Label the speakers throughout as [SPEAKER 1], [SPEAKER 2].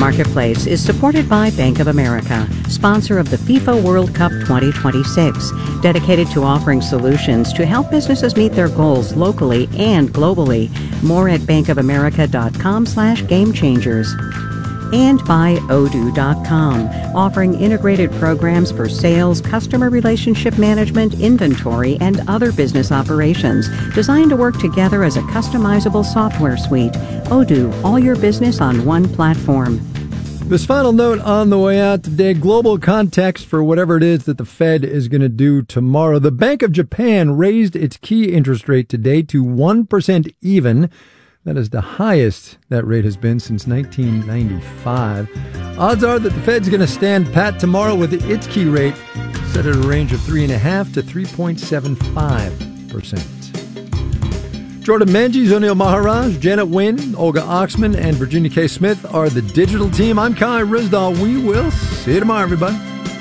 [SPEAKER 1] Marketplace is supported by Bank of America, sponsor of the FIFA World Cup 2026, dedicated to offering solutions to help businesses meet their goals locally and globally. More at bankofamerica.com/gamechangers. And by Odoo.com, offering integrated programs for sales, customer relationship management, inventory, and other business operations, designed to work together as a customizable software suite. Odoo, all your business on one platform.
[SPEAKER 2] This final note on the way out today, global context for whatever it is that the Fed is going to do tomorrow. The Bank of Japan raised its key interest rate today to 1% even. That is the highest that rate has been since 1995. Odds are that the Fed's going to stand pat tomorrow with its key rate set at a range of 3.5% to 3.75%. Jordan Menges, O'Neill Maharaj, Janet Wynn, Olga Oxman, and Virginia K. Smith are the digital team. I'm Kai Rizdal. We will see you tomorrow, everybody.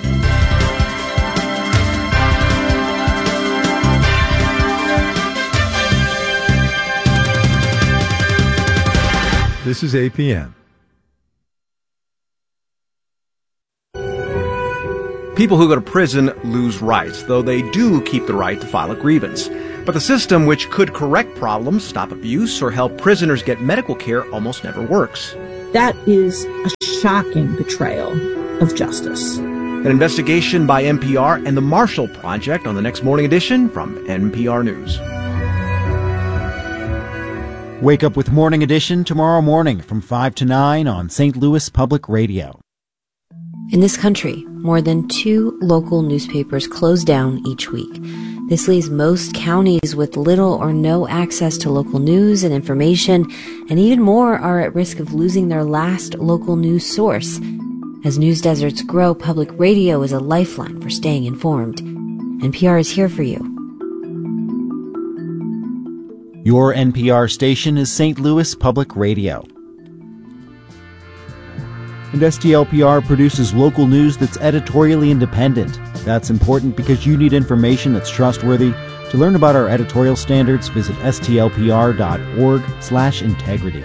[SPEAKER 2] This is APM.
[SPEAKER 3] People who go to prison lose rights, though they do keep the right to file a grievance. But the system, which could correct problems, stop abuse, or help prisoners get medical care, almost never works.
[SPEAKER 4] That is a shocking betrayal of justice.
[SPEAKER 3] An investigation by NPR and the Marshall Project on the next Morning Edition from NPR News.
[SPEAKER 5] Wake up with Morning Edition tomorrow morning from 5 to 9 on St. Louis Public Radio.
[SPEAKER 6] In this country, more than 2 local newspapers close down each week. This leaves most counties with little or no access to local news and information, and even more are at risk of losing their last local news source. As news deserts grow, public radio is a lifeline for staying informed. NPR is here for you.
[SPEAKER 5] Your NPR station is St. Louis Public Radio. And STLPR produces local news that's editorially independent. That's important because you need information that's trustworthy. To learn about our editorial standards, visit stlpr.org/integrity.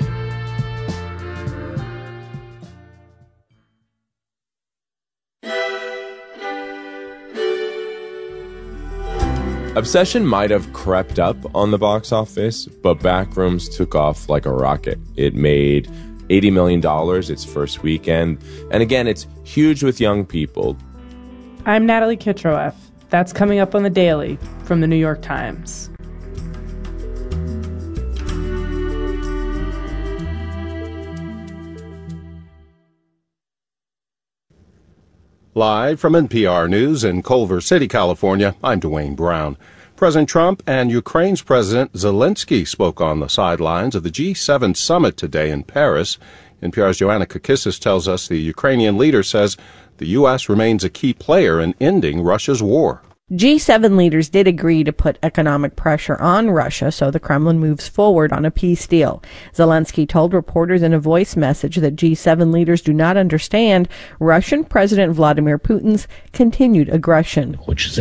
[SPEAKER 7] Obsession might have crept up on the box office, but Backrooms took off like a rocket. It made $80 million its first weekend, and again, it's huge with young people.
[SPEAKER 8] I'm Natalie Kitroeff. That's coming up on The Daily from The New York Times.
[SPEAKER 9] Live from NPR News in Culver City, California, I'm Dwayne Brown. President Trump and Ukraine's President Zelensky spoke on the sidelines of the G7 summit today in Paris. NPR's Joanna Kakissis tells us the Ukrainian leader says the U.S. remains a key player in ending Russia's war.
[SPEAKER 10] G7 leaders did agree to put economic pressure on Russia so the Kremlin moves forward on a peace deal. Zelensky told reporters in a voice message that G7 leaders do not understand Russian President Vladimir Putin's continued aggression.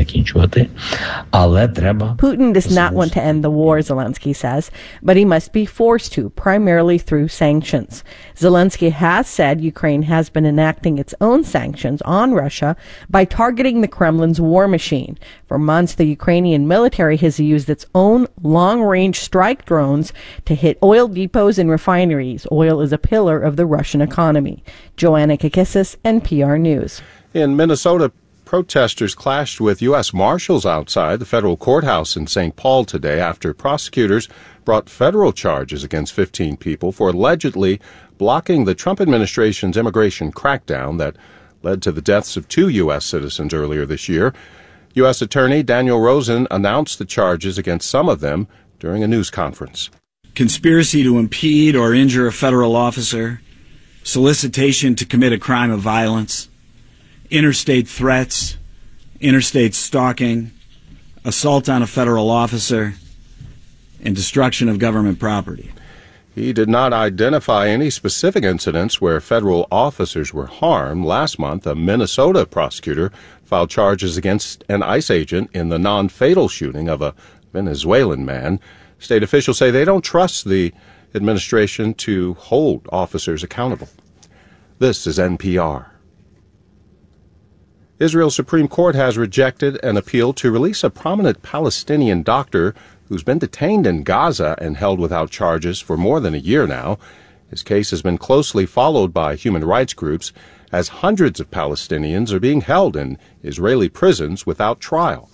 [SPEAKER 10] Putin does not want to end the war, Zelensky says, but he must be forced to, primarily through sanctions. Zelensky has said Ukraine has been enacting its own sanctions on Russia by targeting the Kremlin's war machine. For months, the Ukrainian military has used its own long-range strike drones to hit oil depots and refineries. Oil is a pillar of the Russian economy. Joanna Kakissis, NPR News.
[SPEAKER 9] In Minnesota, protesters clashed with U.S. Marshals outside the federal courthouse in St. Paul today after prosecutors brought federal charges against 15 people for allegedly blocking the Trump administration's immigration crackdown that led to the deaths of 2 U.S. citizens earlier this year. U.S. Attorney Daniel Rosen announced the charges against some of them during a news conference.
[SPEAKER 11] Conspiracy to impede or injure a federal officer, solicitation to commit a crime of violence, interstate threats, interstate stalking, assault on a federal officer, and destruction of government property.
[SPEAKER 9] He did not identify any specific incidents where federal officers were harmed. Last month, a Minnesota prosecutor filed charges against an ICE agent in the non-fatal shooting of a Venezuelan man. State officials say they don't trust the administration to hold officers accountable. This is NPR. Israel's Supreme Court has rejected an appeal to release a prominent Palestinian doctor who's been detained in Gaza and held without charges for more than a year now. His case has been closely followed by human rights groups as hundreds of Palestinians are being held in Israeli prisons without trial.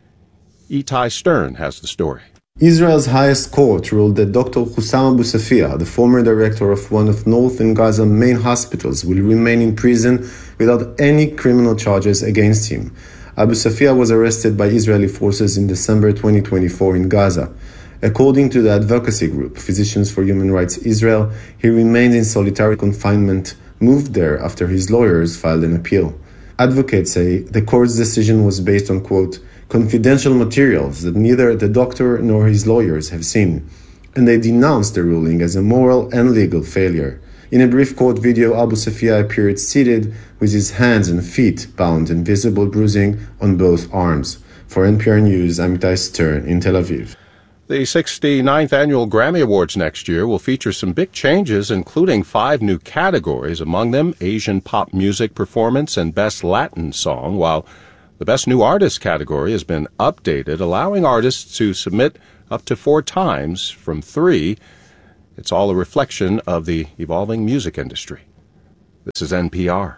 [SPEAKER 9] Itai Stern has the story.
[SPEAKER 12] Israel's highest court ruled that Dr. Hussam Abu Safia, the former director of one of northern Gaza's main hospitals, will remain in prison without any criminal charges against him. Abu Safia was arrested by Israeli forces in December 2024 in Gaza. According to the advocacy group Physicians for Human Rights Israel, he remained in solitary confinement, moved there after his lawyers filed an appeal. Advocates say the court's decision was based on, quote, confidential materials that neither the doctor nor his lawyers have seen, and they denounced the ruling as a moral and legal failure. In a brief court video, Abu Safia appeared seated with his hands and feet bound and visible bruising on both arms. For NPR News, I'm Itai Stern in Tel Aviv.
[SPEAKER 9] The 69th Annual Grammy Awards next year will feature some big changes, including 5 new categories, among them Asian Pop Music Performance and Best Latin Song, while the Best New Artist category has been updated, allowing artists to submit up to 4 times from 3. It's all a reflection of the evolving music industry. This is NPR.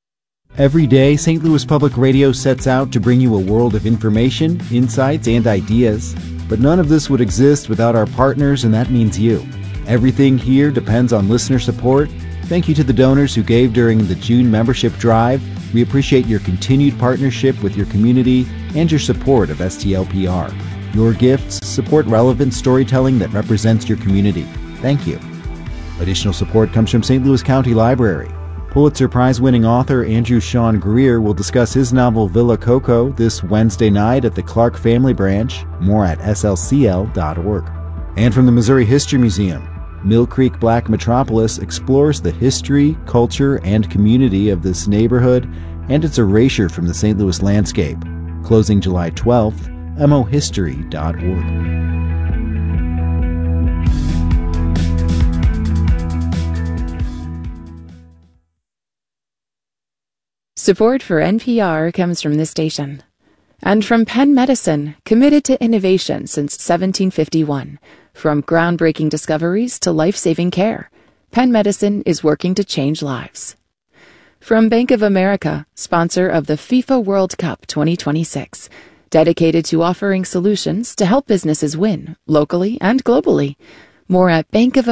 [SPEAKER 5] Every day, St. Louis Public Radio sets out to bring you a world of information, insights, and ideas. But none of this would exist without our partners, and that means you. Everything here depends on listener support. Thank you to the donors who gave during the June membership drive. We appreciate your continued partnership with your community and your support of STLPR. Your gifts support relevant storytelling that represents your community. Thank you. Additional support comes from St. Louis County Library. Pulitzer Prize-winning author Andrew Sean Greer will discuss his novel Villa Coco this Wednesday night at the Clark Family Branch. More at slcl.org. And from the Missouri History Museum, Mill Creek Black Metropolis explores the history, culture, and community of this neighborhood and its erasure from the St. Louis landscape. Closing July 12th, mohistory.org.
[SPEAKER 13] Support for NPR comes from this station. And from Penn Medicine, committed to innovation since 1751. From groundbreaking discoveries to life-saving care, Penn Medicine is working to change lives. From Bank of America, sponsor of the FIFA World Cup 2026, dedicated to offering solutions to help businesses win, locally and globally. More at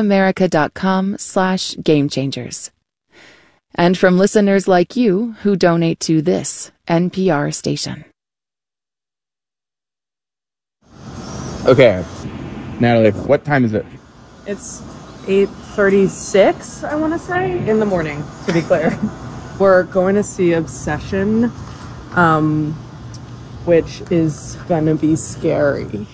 [SPEAKER 13] bankofamerica.com/gamechangers. And from listeners like you who donate to this NPR station.
[SPEAKER 14] Okay, Natalie, what time is it?
[SPEAKER 8] It's 8:36, I want to say, in the morning, to be clear. We're going to see Obsession, which is going to be scary.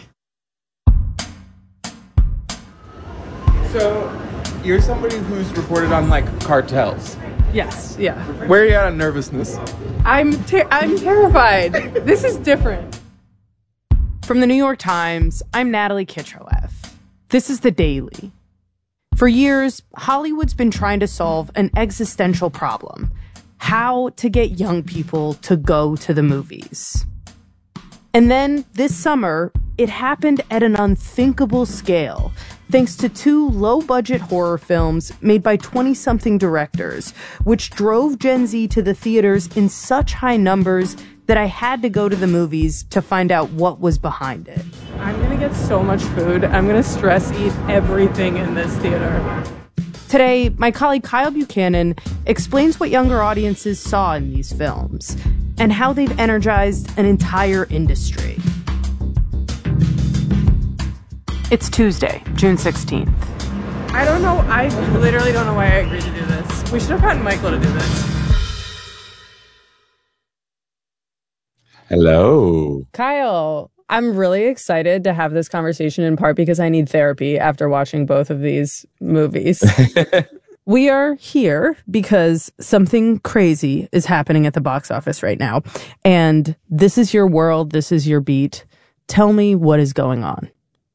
[SPEAKER 14] So, you're somebody who's reported on, cartels.
[SPEAKER 8] Yes, yeah.
[SPEAKER 14] Where are you at on nervousness?
[SPEAKER 8] I'm terrified. This is different. From the New York Times, I'm Natalie Kitroeff. This is The Daily. For years, Hollywood's been trying to solve an existential problem: how to get young people to go to the movies. And then, this summer, it happened at an unthinkable scale, thanks to 2 low-budget horror films made by 20-something directors, which drove Gen Z to the theaters in such high numbers that I had to go to the movies to find out what was behind it. I'm gonna get so much food. I'm gonna stress eat everything in this theater. Today, my colleague Kyle Buchanan explains what younger audiences saw in these films and how they've energized an entire industry. It's Tuesday, June 16th. I don't know. I literally don't know why I agreed to do this. We should have gotten Michael to do this.
[SPEAKER 7] Hello.
[SPEAKER 8] Kyle, I'm really excited to have this conversation, in part because I need therapy after watching both of these movies. We are here because something crazy is happening at the box office right now. And this is your world. This is your beat. Tell me what is going on.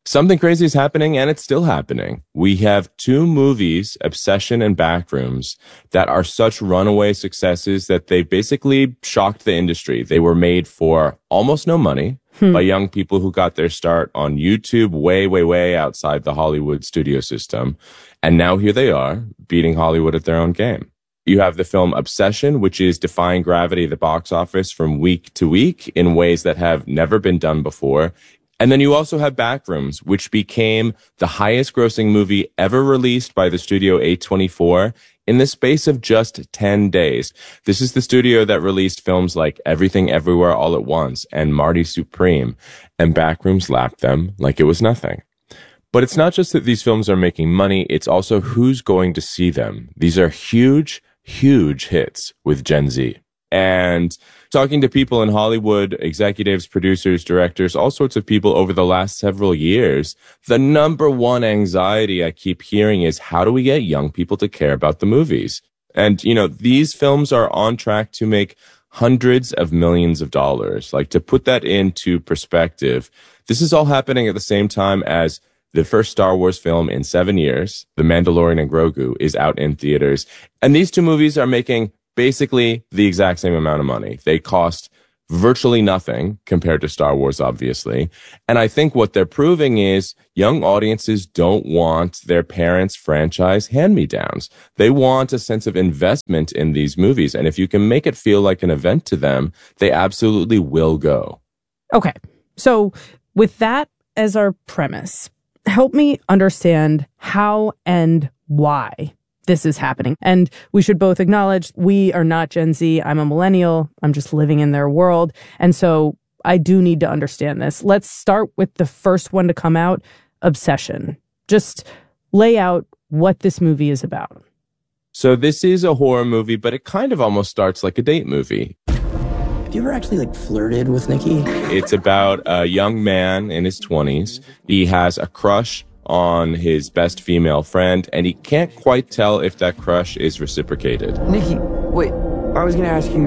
[SPEAKER 7] Something crazy is happening, and it's still happening. We have 2 movies, Obsession and Backrooms, that are such runaway successes that they basically shocked the industry. They were made for almost no money by young people who got their start on YouTube way, way, way outside the Hollywood studio system. And now here they are, beating Hollywood at their own game. You have the film Obsession, which is defying gravity at the box office from week to week in ways that have never been done before. And then you also have Backrooms, which became the highest grossing movie ever released by the studio A24 in the space of just 10 days. This is the studio that released films like Everything Everywhere All at Once and Marty Supreme, and Backrooms lapped them like it was nothing. But it's not just that these films are making money, it's also who's going to see them. These are huge, huge hits with Gen Z. And talking to people in Hollywood, executives, producers, directors, all sorts of people over the last several years, the number one anxiety I keep hearing is, how do we get young people to care about the movies? And, you know, these films are on track to make hundreds of millions of dollars. Like, to put that into perspective, this is all happening at the same time as the first Star Wars film in 7 years, The Mandalorian and Grogu, is out in theaters. And these 2 movies are making basically the exact same amount of money. They cost virtually nothing compared to Star Wars, obviously. And I think what they're proving is young audiences don't want their parents' franchise hand-me-downs. They want a sense of investment in these movies. And if you can make it feel like an event to them, they absolutely will go.
[SPEAKER 8] Okay. So with that as our premise, help me understand how and why this is happening. And we should both acknowledge we are not Gen Z. I'm a millennial. I'm just living in their world. And so I do need to understand this. Let's start with the first one to come out, Obsession. Just lay out what this movie is about.
[SPEAKER 7] So this is a horror movie, but it kind of almost starts like a date movie.
[SPEAKER 15] Have you ever actually flirted with Nikki?
[SPEAKER 7] It's about a young man in his 20s. He has a crush on his best female friend, and he can't quite tell if that crush is reciprocated.
[SPEAKER 15] Nikki, wait, I was gonna ask you,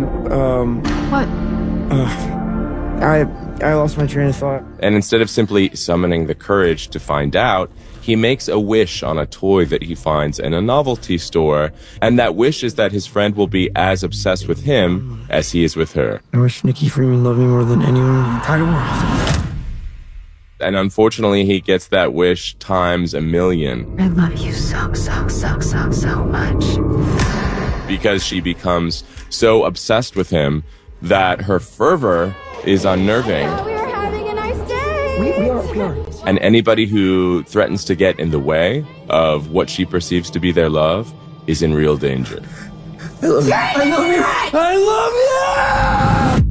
[SPEAKER 8] What?
[SPEAKER 15] I lost my train of thought.
[SPEAKER 7] And instead of simply summoning the courage to find out, he makes a wish on a toy that he finds in a novelty store, and that wish is that his friend will be as obsessed with him as he is with her.
[SPEAKER 15] I wish Nikki Freeman loved me more than anyone in the entire world.
[SPEAKER 7] And unfortunately, he gets that wish times a million.
[SPEAKER 16] I love you so much.
[SPEAKER 7] Because she becomes so obsessed with him that her fervor is unnerving.
[SPEAKER 16] We are having a nice day.
[SPEAKER 15] We are.
[SPEAKER 7] And anybody who threatens to get in the way of what she perceives to be their love is in real danger.
[SPEAKER 15] I love you. I love you. I love you!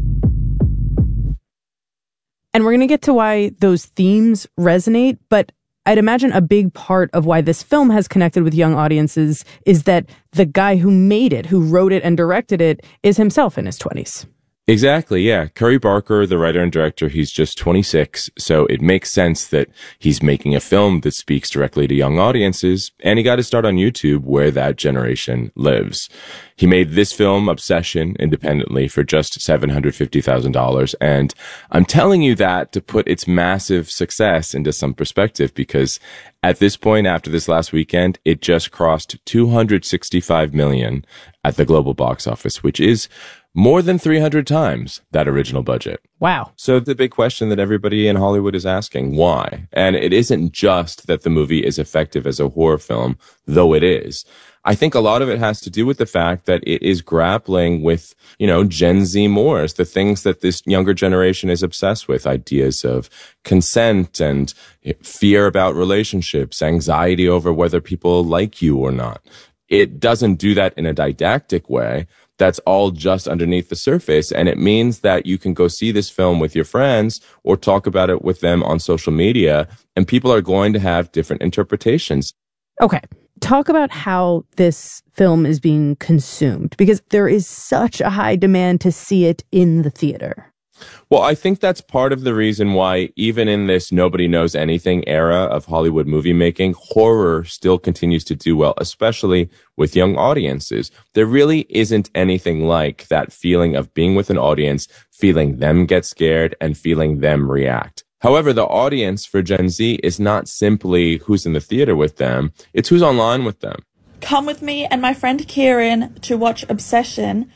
[SPEAKER 8] And we're going to get to why those themes resonate, but I'd imagine a big part of why this film has connected with young audiences is that the guy who made it, who wrote it and directed it, is himself in his 20s.
[SPEAKER 7] Exactly, yeah. Curry Barker, the writer and director, he's just 26, so it makes sense that he's making a film that speaks directly to young audiences, and he got his start on YouTube, where that generation lives. He made this film, Obsession, independently for just $750,000, and I'm telling you that to put its massive success into some perspective, because at this point, after this last weekend, it just crossed $265 million at the global box office, which is more than 300 times that original budget.
[SPEAKER 8] Wow.
[SPEAKER 7] So the big question that everybody in Hollywood is asking, why? And it isn't just that the movie is effective as a horror film, though it is. I think a lot of it has to do with the fact that it is grappling with, Gen Z mores, the things that this younger generation is obsessed with, ideas of consent and fear about relationships, anxiety over whether people like you or not. It doesn't do that in a didactic way. That's all just underneath the surface. And it means that you can go see this film with your friends or talk about it with them on social media, and people are going to have different interpretations.
[SPEAKER 8] Okay. Talk about how this film is being consumed, because there is such a high demand to see it in the theater.
[SPEAKER 7] Well, I think that's part of the reason why, even in this nobody knows anything era of Hollywood movie making, horror still continues to do well, especially with young audiences. There really isn't anything like that feeling of being with an audience, feeling them get scared and feeling them react. However, the audience for Gen Z is not simply who's in the theater with them, it's who's online with them.
[SPEAKER 17] Come with me and my friend Kieran to watch Obsession.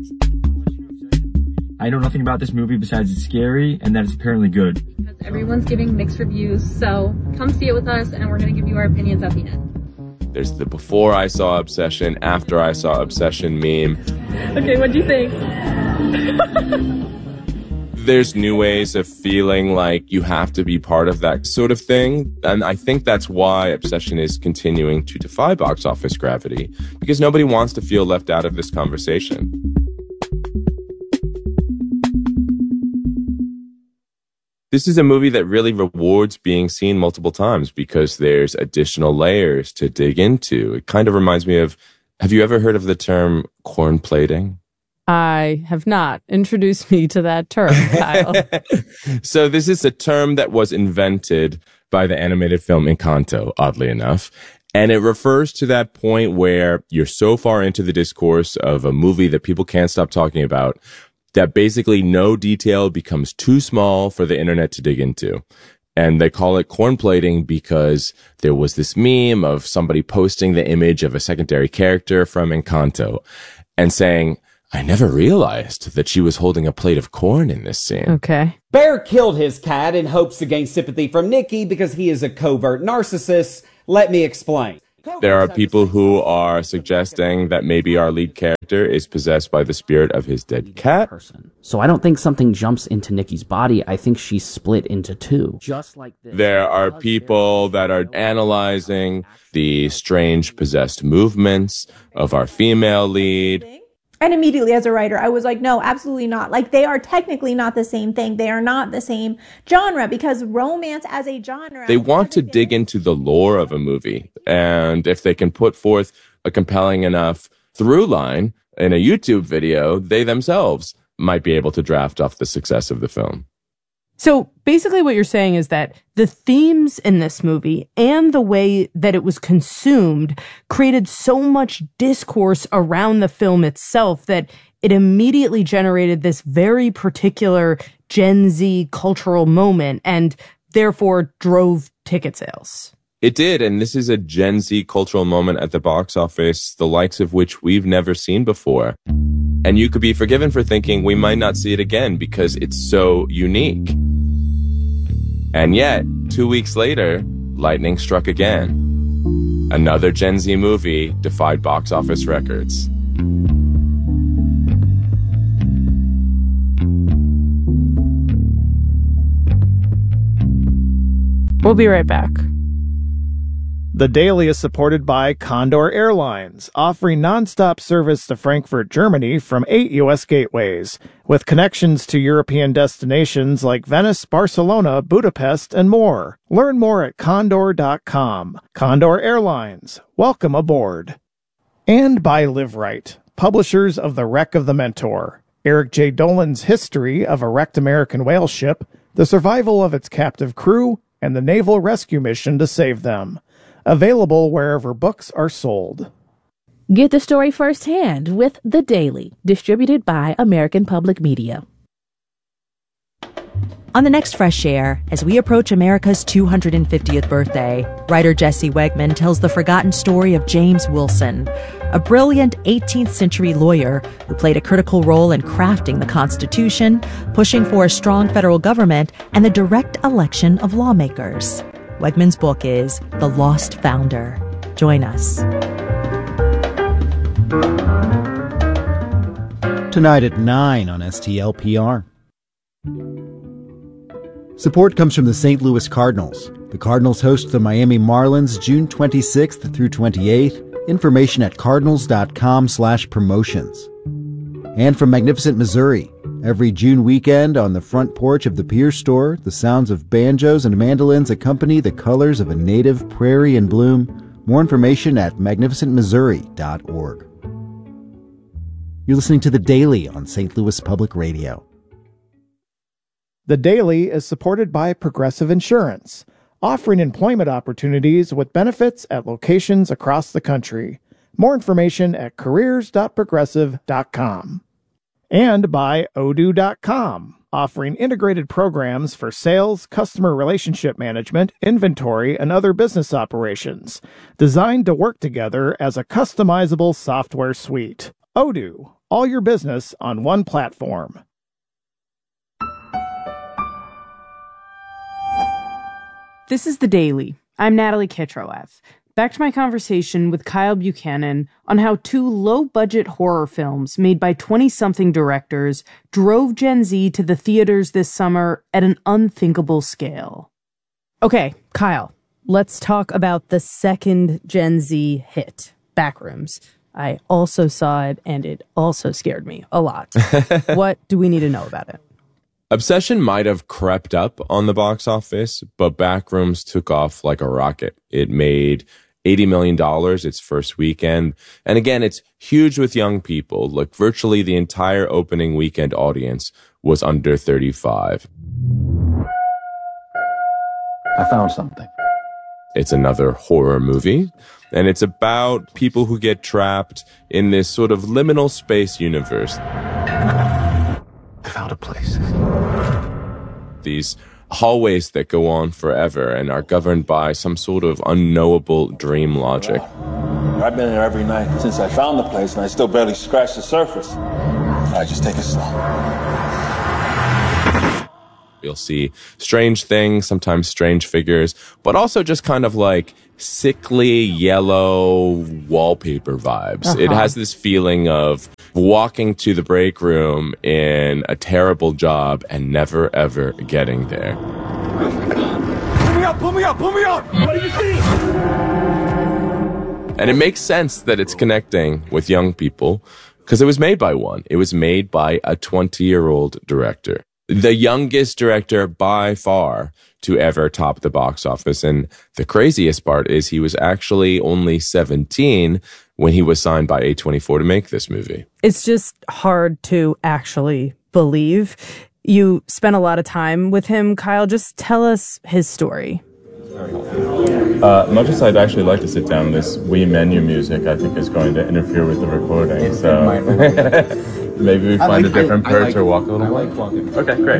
[SPEAKER 18] I know nothing about this movie besides it's scary and that it's apparently good.
[SPEAKER 19] Because everyone's giving mixed reviews, so come see it with us and we're going to give you our opinions at the end.
[SPEAKER 7] There's the before I saw Obsession, after I saw Obsession meme.
[SPEAKER 19] Okay, what do you think?
[SPEAKER 7] There's new ways of feeling like you have to be part of that sort of thing. And I think that's why Obsession is continuing to defy box office gravity, because nobody wants to feel left out of this conversation. This is a movie that really rewards being seen multiple times because there's additional layers to dig into. It kind of reminds me of, have you ever heard of the term corn plating?
[SPEAKER 8] I have not. Introduced me to that term, Kyle.
[SPEAKER 7] So this is a term that was invented by the animated film Encanto, oddly enough. And it refers to that point where you're so far into the discourse of a movie that people can't stop talking about that basically no detail becomes too small for the internet to dig into. And they call it corn plating because there was this meme of somebody posting the image of a secondary character from Encanto and saying, I never realized that she was holding a plate of corn in this scene.
[SPEAKER 8] Okay.
[SPEAKER 20] Bear killed his cat in hopes to gain sympathy from Nikki because he is a covert narcissist. Let me explain.
[SPEAKER 7] There are people who are suggesting that maybe our lead character is possessed by the spirit of his dead cat.
[SPEAKER 21] So I don't think something jumps into Nikki's body. I think she's split into two. Just like this.
[SPEAKER 7] There are people that are analyzing the strange possessed movements of our female lead.
[SPEAKER 22] And immediately as a writer, I was like, no, absolutely not. Like, they are technically not the same thing. They are not the same genre because romance as a genre.
[SPEAKER 7] They want to dig into the lore of a movie. And if they can put forth a compelling enough through line in a YouTube video, they themselves might be able to draft off the success of the film.
[SPEAKER 8] So basically what you're saying is that the themes in this movie and the way that it was consumed created so much discourse around the film itself that it immediately generated this very particular Gen Z cultural moment and therefore drove ticket sales.
[SPEAKER 7] It did, and this is a Gen Z cultural moment at the box office, the likes of which we've never seen before. And you could be forgiven for thinking we might not see it again because it's so unique. And yet, 2 weeks later, lightning struck again. Another Gen Z movie defied box office records.
[SPEAKER 8] We'll be right back.
[SPEAKER 23] The Daily is supported by Condor Airlines, offering nonstop service to Frankfurt, Germany from 8 U.S. gateways, with connections to European destinations like Venice, Barcelona, Budapest, and more. Learn more at condor.com. Condor Airlines, welcome aboard. And by Live Right, publishers of The Wreck of the Mentor, Eric J. Dolan's history of a wrecked American whale ship, the survival of its captive crew, and the naval rescue mission to save them. Available wherever books are sold.
[SPEAKER 24] Get the story firsthand with The Daily, distributed by American Public Media.
[SPEAKER 25] On the next Fresh Air, as we approach America's 250th birthday, writer Jesse Wegman tells the forgotten story of James Wilson, a brilliant 18th century lawyer who played a critical role in crafting the Constitution, pushing for a strong federal government, and the direct election of lawmakers. Wegman's book is The Lost Founder. Join us.
[SPEAKER 5] Tonight at 9 on STLPR. Support comes from the St. Louis Cardinals. The Cardinals host the Miami Marlins June 26th through 28th. Information at cardinals.com/promotions. And from Magnificent Missouri. Every June weekend on the front porch of the Pier Store, the sounds of banjos and mandolins accompany the colors of a native prairie in bloom. More information at magnificentmissouri.org. You're listening to The Daily on St. Louis Public Radio.
[SPEAKER 23] The Daily is supported by Progressive Insurance, offering employment opportunities with benefits at locations across the country. More information at careers.progressive.com. And by Odoo.com. offering integrated programs for sales, customer relationship management, inventory, and other business operations, designed to work together as a customizable software suite. Odoo, all your business on one platform.
[SPEAKER 8] This is The Daily. I'm Natalie Kitroeff. Back to my conversation with Kyle Buchanan on how 2 low-budget horror films made by 20-something directors drove Gen Z to the theaters this summer at an unthinkable scale. Okay, Kyle, let's talk about the second Gen Z hit, Backrooms. I also saw it, and it also scared me a lot. What do we need to know about it?
[SPEAKER 7] Obsession might have crept up on the box office, but Backrooms took off like a rocket. It made $80 million its first weekend. And again, it's huge with young people. Like virtually the entire opening weekend audience was under 35.
[SPEAKER 1] I found something.
[SPEAKER 7] It's another horror movie, and it's about people who get trapped in this sort of liminal space universe.
[SPEAKER 1] I found a place.
[SPEAKER 7] These hallways that go on forever and are governed by some sort of unknowable dream logic.
[SPEAKER 2] I've been there every night since I found the place, and I still barely scratched the surface. I just take it slow.
[SPEAKER 7] You'll see strange things, sometimes strange figures, but also just kind of like sickly yellow wallpaper vibes. It has this feeling of walking to the break room in a terrible job and never ever getting there.
[SPEAKER 2] Pull me up! What do you see?
[SPEAKER 7] And it makes sense that it's connecting with young people because it was made by one. It was made by a 20-year-old director. The youngest director by far to ever top the box office. And the craziest part is he was actually only 17 when he was signed by A24 to make this movie.
[SPEAKER 8] It's just hard to actually believe. You spent a lot of time with him, Kyle. Just tell us his story.
[SPEAKER 3] Much as I'd actually like to sit down, this Wii menu music I think is going to interfere with the recording. So maybe we find a different perch or walk a little more. Okay, great.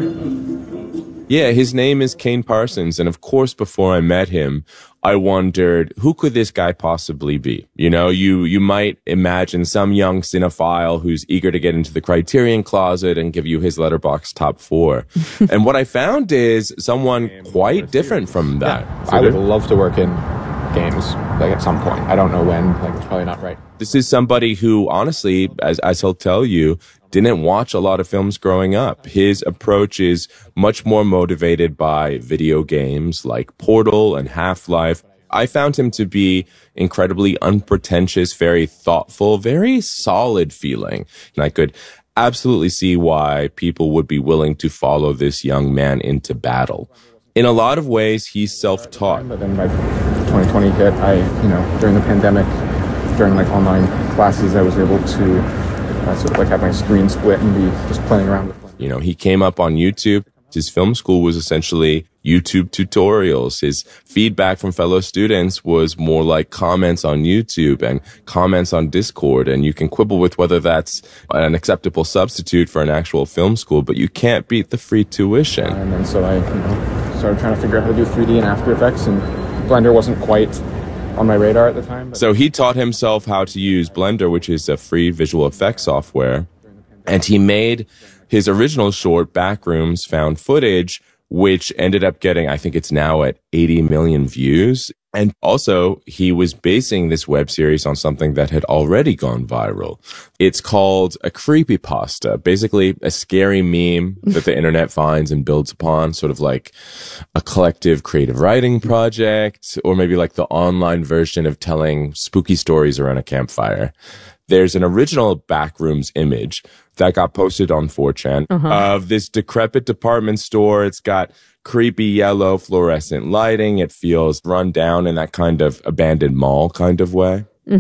[SPEAKER 7] Yeah, his name is Kane Parsons. And of course, before I met him, I wondered, who could this guy possibly be? You know, you might imagine some young cinephile who's eager to get into the Criterion Closet and give you his Letterboxd top 4. And what I found is someone quite different from that.
[SPEAKER 14] Yeah, I would love to work in games, like at some point. I don't know when, like it's probably not right.
[SPEAKER 7] This is somebody who, honestly, as he'll tell you, didn't watch a lot of films growing up. His approach is much more motivated by video games like Portal and Half-Life. I found him to be incredibly unpretentious, very thoughtful, very solid feeling. And I could absolutely see why people would be willing to follow this young man into battle. In a lot of ways, he's self-taught.
[SPEAKER 14] But then my 2020 hit, during the pandemic, during like online classes, I was able to sort of like have my screen split and be just playing around with it.
[SPEAKER 7] You know, he came up on YouTube. His film school was essentially YouTube tutorials. His feedback from fellow students was more like comments on YouTube and comments on Discord. And you can quibble with whether that's an acceptable substitute for an actual film school, but you can't beat the free tuition.
[SPEAKER 14] And then so I started trying to figure out how to do 3D and After Effects, and Blender wasn't quite on my radar at the time.
[SPEAKER 7] So he taught himself how to use Blender, which is a free visual effects software. And he made his original short, Backrooms, found footage, which ended up getting, I think it's now at 80 million views. And also, he was basing this web series on something that had already gone viral. It's called a creepypasta, basically a scary meme that the internet finds and builds upon, sort of like a collective creative writing project, or maybe like the online version of telling spooky stories around a campfire. There's an original Backrooms image that got posted on 4chan of this decrepit department store. It's got creepy yellow fluorescent lighting. It feels run down in that kind of abandoned mall kind of way.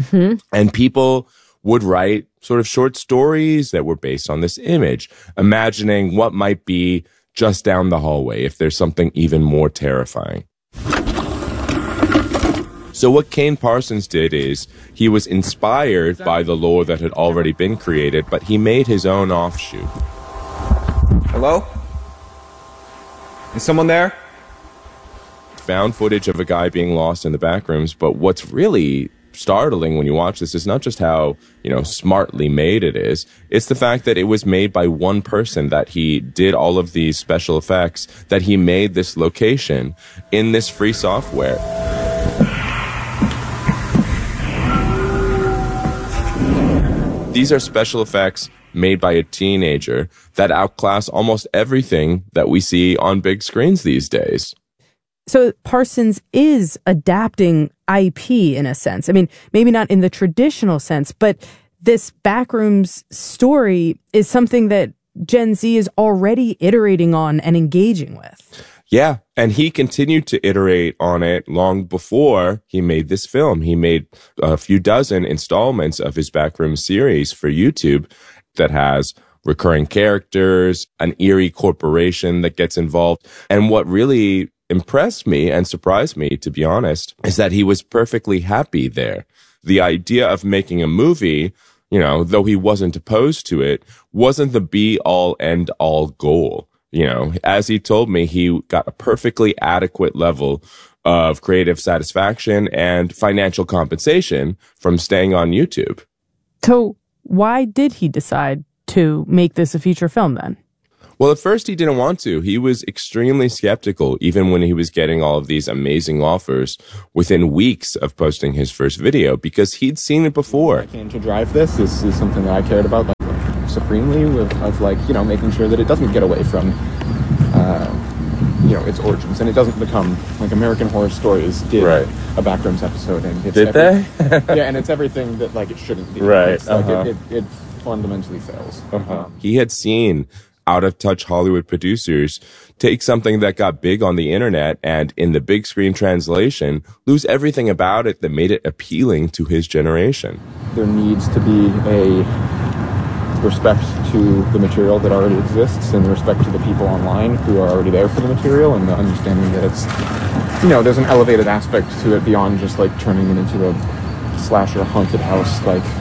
[SPEAKER 7] And people would write sort of short stories that were based on this image, imagining what might be just down the hallway if there's something even more terrifying. So what Kane Parsons did is he was inspired by the lore that had already been created, but he made his own offshoot.
[SPEAKER 2] Hello?
[SPEAKER 4] Is someone there?
[SPEAKER 7] Found footage of a guy being lost in the back rooms, but what's really startling when you watch this is not just how, smartly made it is. It's the fact that it was made by one person, that he did all of these special effects, that he made this location in this free software. These are special effects made by a teenager that outclass almost everything that we see on big screens these days.
[SPEAKER 8] So Parsons is adapting IP in a sense. I mean, maybe not in the traditional sense, but this Backrooms story is something that Gen Z is already iterating on and engaging with.
[SPEAKER 7] Yeah, and he continued to iterate on it long before he made this film. He made a few dozen installments of his Backrooms series for YouTube that has recurring characters, an eerie corporation that gets involved. And what really impressed me and surprised me, to be honest, is that he was perfectly happy there. The idea of making a movie, though he wasn't opposed to it, wasn't the be-all, end-all goal. As he told me, he got a perfectly adequate level of creative satisfaction and financial compensation from staying on YouTube.
[SPEAKER 8] So why did he decide to make this a feature film then?
[SPEAKER 7] Well, at first he didn't want to. He was extremely skeptical, even when he was getting all of these amazing offers within weeks of posting his first video, because he'd seen it before.
[SPEAKER 14] I came to drive this is something that I cared about supremely, of making sure that it doesn't get away from its origins, and it doesn't become like American Horror Stories did a Backrooms episode, and it's
[SPEAKER 7] did they?
[SPEAKER 14] And it's everything that it shouldn't be.
[SPEAKER 7] Right.
[SPEAKER 14] It's it fundamentally fails.
[SPEAKER 7] He had seen out-of-touch Hollywood producers take something that got big on the internet and in the big screen translation lose everything about it that made it appealing to his generation.
[SPEAKER 14] There needs to be a respect to the material that already exists and respect to the people online who are already there for the material, and the understanding that it's, there's an elevated aspect to it beyond just turning it into a slasher haunted house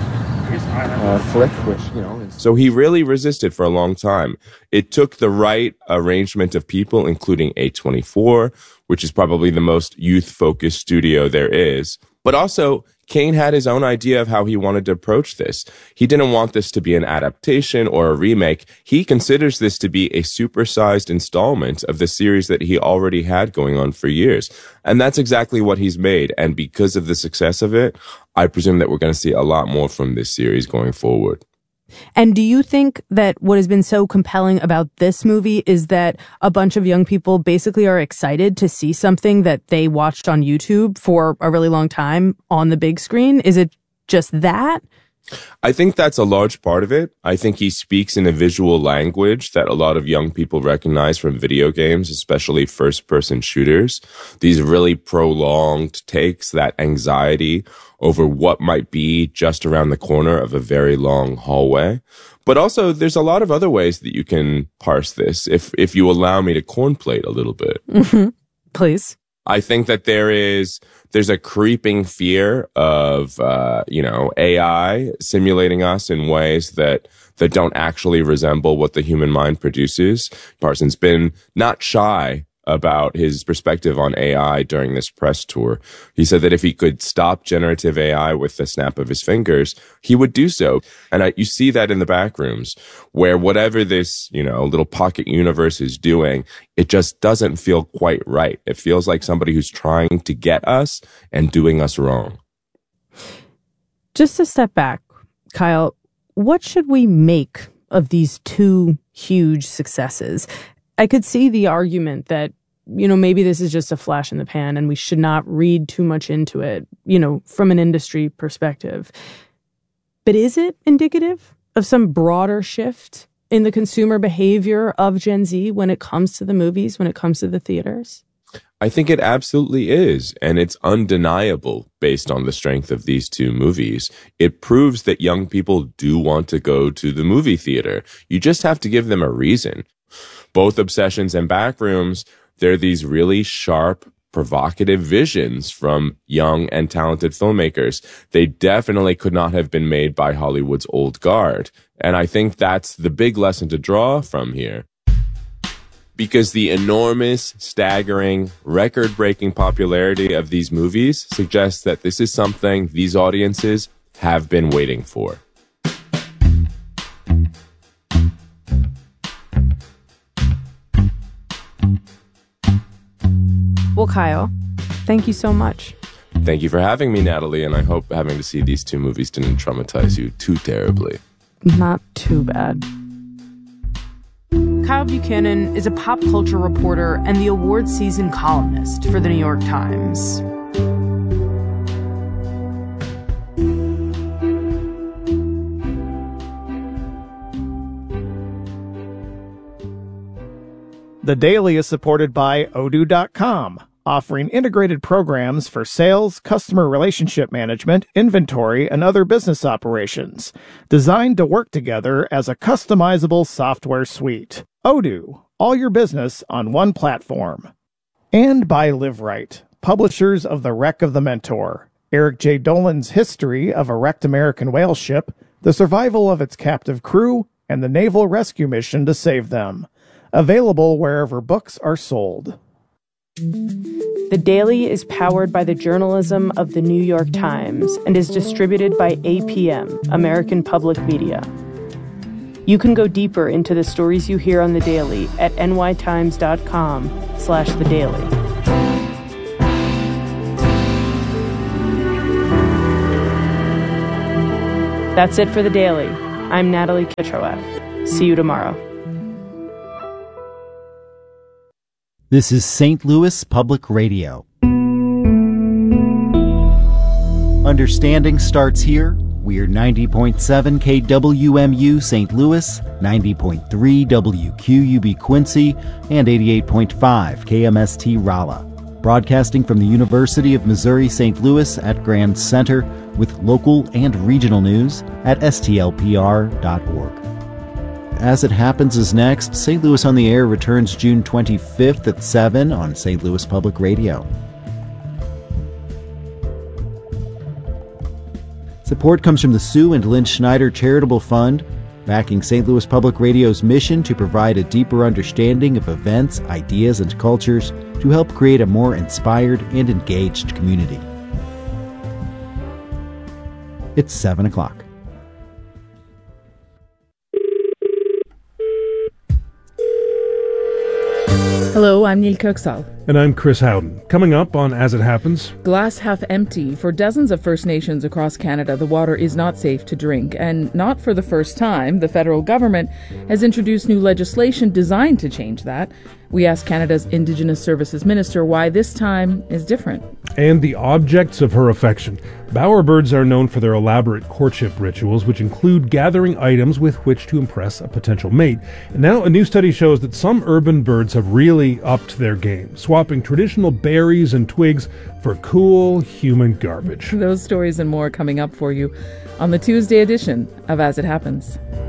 [SPEAKER 14] flick, which,
[SPEAKER 7] So he really resisted for a long time. It took the right arrangement of people, including A24, which is probably the most youth-focused studio there is. But also, Kane had his own idea of how he wanted to approach this. He didn't want this to be an adaptation or a remake. He considers this to be a supersized installment of the series that he already had going on for years. And that's exactly what he's made. And because of the success of it, I presume that we're going to see a lot more from this series going forward.
[SPEAKER 8] And do you think that what has been so compelling about this movie is that a bunch of young people basically are excited to see something that they watched on YouTube for a really long time on the big screen? Is it just that?
[SPEAKER 7] I think that's a large part of it. I think he speaks in a visual language that a lot of young people recognize from video games, especially first-person shooters. These really prolonged takes, that anxiety over what might be just around the corner of a very long hallway. But also, there's a lot of other ways that you can parse this, if you allow me to cornplate a little bit.
[SPEAKER 8] Mm-hmm. Please.
[SPEAKER 7] I think that there's a creeping fear of, AI simulating us in ways that don't actually resemble what the human mind produces. Parsons been not shy about his perspective on AI during this press tour. He said that if he could stop generative AI with the snap of his fingers, he would do so. And you see that in the Backrooms, where whatever this, little pocket universe is doing, it just doesn't feel quite right. It feels like somebody who's trying to get us and doing us wrong.
[SPEAKER 8] Just to step back, Kyle, what should we make of these two huge successes? I could see the argument that, maybe this is just a flash in the pan and we should not read too much into it, from an industry perspective. But is it indicative of some broader shift in the consumer behavior of Gen Z when it comes to the movies, when it comes to the theaters?
[SPEAKER 7] I think it absolutely is, and it's undeniable based on the strength of these two movies. It proves that young people do want to go to the movie theater. You just have to give them a reason. Both Obsessions and Backrooms, they're these really sharp, provocative visions from young and talented filmmakers. They definitely could not have been made by Hollywood's old guard. And I think that's the big lesson to draw from here. because the enormous, staggering, record-breaking popularity of these movies suggests that this is something these audiences have been waiting for.
[SPEAKER 8] Well, Kyle, thank you so much.
[SPEAKER 7] Thank you for having me, Natalie, and I hope having to see these two movies didn't traumatize you too terribly.
[SPEAKER 8] Not too bad. Kyle Buchanan is a pop culture reporter and the award season columnist for the New York Times.
[SPEAKER 23] The Daily is supported by Odoo.com, offering integrated programs for sales, customer relationship management, inventory, and other business operations, designed to work together as a customizable software suite. Odoo, all your business on one platform. And by Live Right, publishers of The Wreck of the Mentor, Eric J. Dolan's history of a wrecked American whale ship, the survival of its captive crew, and the naval rescue mission to save them. Available wherever books are sold.
[SPEAKER 8] The Daily is powered by the journalism of the New York Times and is distributed by APM, American Public Media. You can go deeper into the stories you hear on The Daily at nytimes.com/The Daily. That's it for The Daily. I'm Natalie Kitroeff. See you tomorrow.
[SPEAKER 5] This is St. Louis Public Radio. Understanding starts here. We're 90.7 KWMU St. Louis, 90.3 WQUB Quincy, and 88.5 KMST Rolla. Broadcasting from the University of Missouri St. Louis at Grand Center with local and regional news at stlpr.org. As It Happens is next. St. Louis on the Air returns June 25th at 7 on St. Louis Public Radio. Support comes from the Sue and Lynn Schneider Charitable Fund, backing St. Louis Public Radio's mission to provide a deeper understanding of events, ideas, and cultures to help create a more inspired and engaged community. It's 7 o'clock.
[SPEAKER 4] Hello, I'm Neil Kirksall.
[SPEAKER 6] And I'm Chris Howden. Coming up on As It Happens.
[SPEAKER 4] Glass half empty. For dozens of First Nations across Canada, the water is not safe to drink. And not for the first time, the federal government has introduced new legislation designed to change that. We asked Canada's Indigenous Services Minister why this time is different.
[SPEAKER 6] And the objects of her affection. Bowerbirds are known for their elaborate courtship rituals, which include gathering items with which to impress a potential mate. And now a new study shows that some urban birds have really upped their game, swapping traditional berries and twigs for cool human garbage.
[SPEAKER 4] Those stories and more coming up for you on the Tuesday edition of As It Happens.